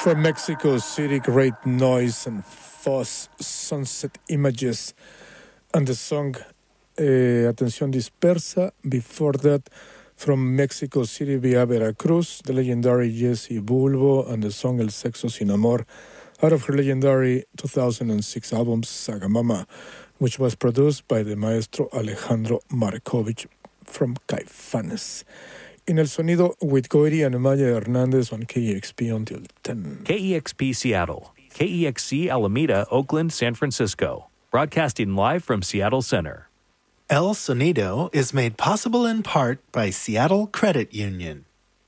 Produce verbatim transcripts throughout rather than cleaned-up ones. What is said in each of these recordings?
From Mexico City, great noise and fuzz, sunset images, and the song eh, Atención Dispersa. Before that, from Mexico City via Veracruz, the legendary Jessie Bulbo and the song El Sexo Sin Amor, out of her legendary two thousand six album Sagamama, which was produced by the maestro Alejandro Markovich from Caifanes. In El Sonido with Goiri and Maya Hernandez on K E X P until ten. K E X P Seattle, K E X C Alameda, Oakland, San Francisco. Broadcasting live from Seattle Center. El Sonido is made possible in part by Seattle Credit Union.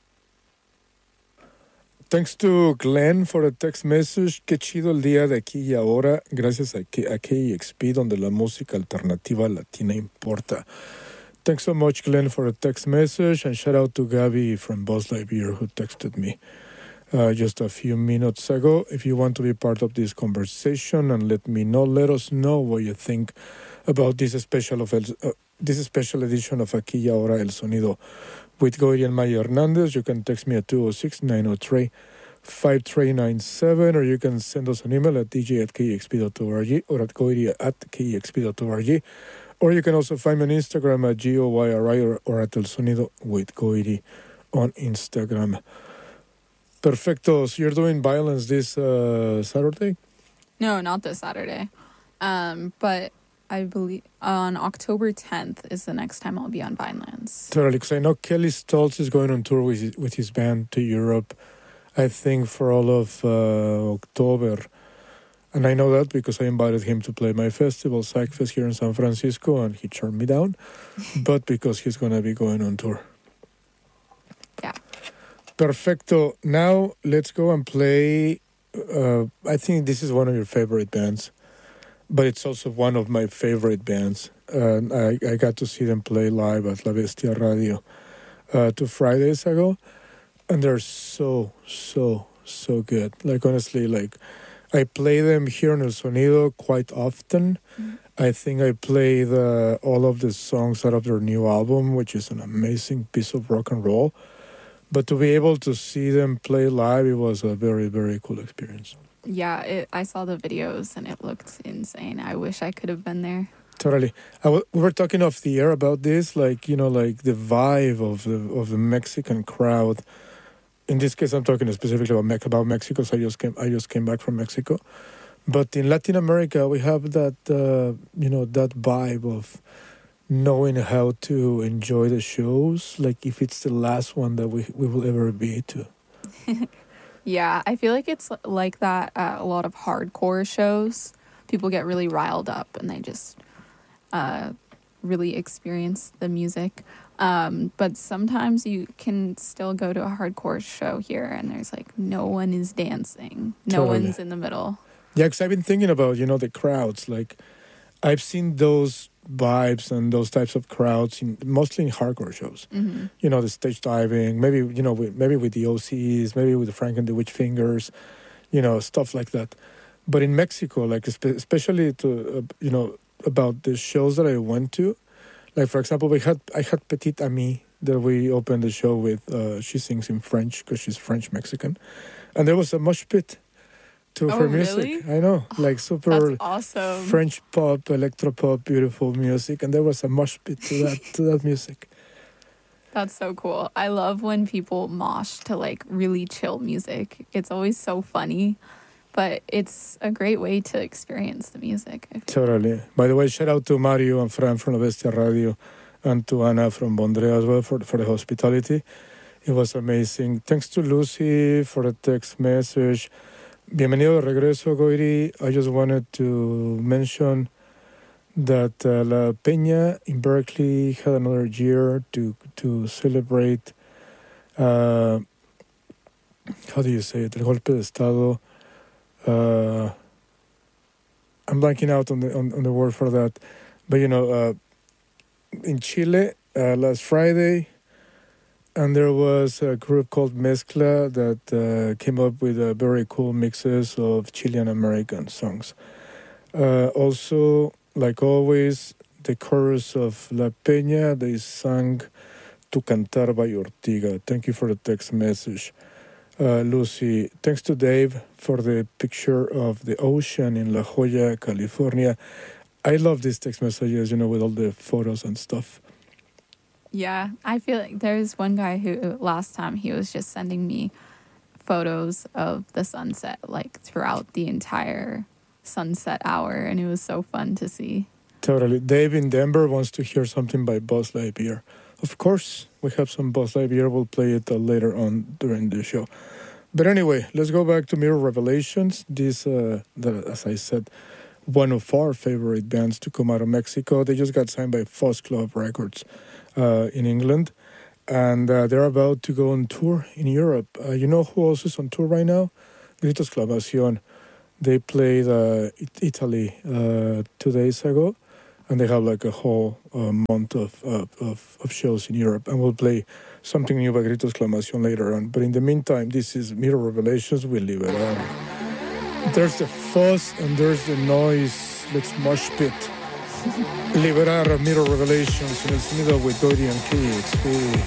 Thanks to Glenn for a text message. Qué chido el día de aquí y ahora. Gracias a, K- a K E X P, donde la música alternativa latina importa. Thanks so much, Glenn, for a text message. And shout out to Gabby from Buzz Lightyear, who texted me uh, just a few minutes ago. If you want to be part of this conversation and let me know, let us know what you think about this special of El, uh, this special edition of Aquí y Ahora El Sonido with Goiri and Maya Hernandez. You can text me at two oh six, nine oh three, five three nine seven, or you can send us an email at d j at k e x p dot org or at goiri at k e x p dot org. Or you can also find me on Instagram at G O Y R I or, or at El Sonido with Goiri on Instagram. Perfecto. So you're doing Violence this uh, Saturday? No, not this Saturday. Um, but I believe on October tenth is the next time I'll be on Vinelands. Totally, because I know Kelly Stoltz is going on tour with his, with his band to Europe, I think, for all of uh, October. And I know that because I invited him to play my festival, PsychFest, here in San Francisco, and he turned me down. But because he's going to be going on tour. Yeah. Perfecto. Now, let's go and play. Uh, I think this is one of your favorite bands, but it's also one of my favorite bands. Uh, I, I got to see them play live at La Bestia Radio uh, two Fridays ago, and they're so, so, so good. Like, honestly, like, I play them here in El Sonido quite often. Mm-hmm. I think I play the, all of the songs out of their new album, which is an amazing piece of rock and roll. But to be able to see them play live, it was a very, very cool experience. Yeah, it, I saw the videos and it looked insane. I wish I could have been there. Totally. I w- we were talking off the air about this, like, you know, like the vibe of the of the Mexican crowd. In this case, I'm talking specifically about, Me- about Mexico, so I just came I just came back from Mexico. But in Latin America, we have that, uh, you know, that vibe of knowing how to enjoy the shows, like if it's the last one that we, we will ever be to. Yeah, I feel like it's like that at a lot of hardcore shows. People get really riled up and they just uh, really experience the music. Um, but sometimes you can still go to a hardcore show here and there's like no one is dancing. No Totally. one's in the middle. Yeah, because I've been thinking about, you know, the crowds. Like, I've seen those vibes and those types of crowds in mostly in hardcore shows. Mm-hmm. You know, the stage diving, maybe, you know, with, maybe with the O Cs, maybe with the Frank and the Witch Fingers, you know, stuff like that. But in Mexico, like, especially to, uh, you know, about the shows that I went to, like, for example, we had I had Petite Amie that we opened the show with. Uh, she sings in French because she's French-Mexican. And there was a mosh pit to Oh, her music. really? I know, like super That's awesome. French pop, electro pop, beautiful music. And there was a mosh pit to that to that music. That's so cool. I love when people mosh to like really chill music. It's always so funny. But it's a great way to experience the music. Totally. By the way, shout out to Mario and Fran from La Bestia Radio and to Anna from Bondrea as well for, for the hospitality. It was amazing. Thanks to Lucy for the text message. Bienvenido de regreso, Goiri. I just wanted to mention that uh, La Peña in Berkeley had another year to, to celebrate, uh, how do you say it, el golpe de Estado. Uh, I'm blanking out on the on, on the word for that, but you know, uh, in Chile uh, last Friday, and there was a group called Mezcla that uh, came up with uh, very cool mixes of Chilean American songs. Uh, also, like always, the chorus of La Peña, they sang "Tu Cantar" by Ortiga. Thank you for the text message. uh, Lucy. Thanks to Dave for the picture of the ocean in La Jolla, California. I love these text messages, you know, with all the photos and stuff. Yeah, I feel like there's one guy who last time he was just sending me photos of the sunset, like throughout the entire sunset hour, and it was so fun to see. Totally. Dave in Denver wants to hear something by Buzz Lightyear. Of course, we have some Buzz Lightyear. We'll play it uh, later on during the show. But anyway, let's go back to Mirror Revelations. This, uh, the, as I said, one of our favorite bands to come out of Mexico. They just got signed by Foss Club Records uh, in England. And uh, they're about to go on tour in Europe. Uh, you know who else is on tour right now? Grito Exclamación. They played uh, Italy uh, two days ago. And they have like a whole uh, month of, uh, of of shows in Europe. And we'll play something new by Grito Exclamación later on. But in the meantime, this is Mirror Revelations with Liberar. There's the fuss and there's the noise. Let's mosh pit. Liberar Mirror Revelations en el sonido with Dorian K X P.